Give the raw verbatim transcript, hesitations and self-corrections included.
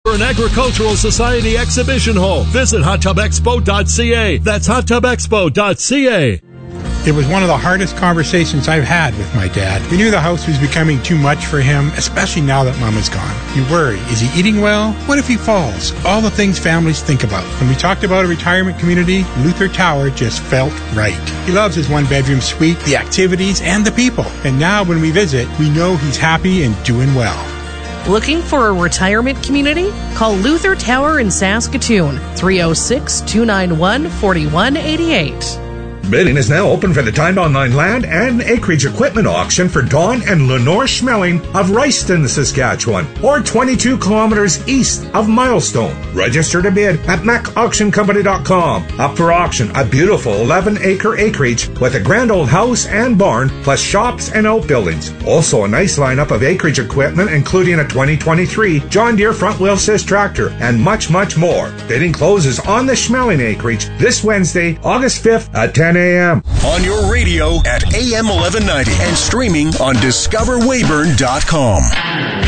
For an Agricultural Society exhibition hall, visit hot tub expo dot c a. That's hot tub expo dot c a. It was one of the hardest conversations I've had with my dad. We knew the house was becoming too much for him, especially now that Mama's gone. You worry, is he eating well? What if he falls? All the things families think about. When we talked about a retirement community, Luther Tower just felt right. He loves his one-bedroom suite, the activities, and the people. And now when we visit, we know he's happy and doing well. Looking for a retirement community? Call Luther Tower in Saskatoon, three oh six, two nine one, four one eight eight. Bidding is now open for the Timed Online Land and Acreage Equipment Auction for Dawn and Lenore Schmeling of Royston, Saskatchewan, or twenty-two kilometers east of Milestone. Register to bid at mac auction company dot com. Up for auction, a beautiful eleven-acre acreage with a grand old house and barn, plus shops and outbuildings. Also a nice lineup of acreage equipment, including a twenty twenty-three John Deere front-wheel assist tractor, and much, much more. Bidding closes on the Schmeling acreage this Wednesday, August fifth at ten a.m. On your radio at A M eleven ninety and streaming on discover weyburn dot com.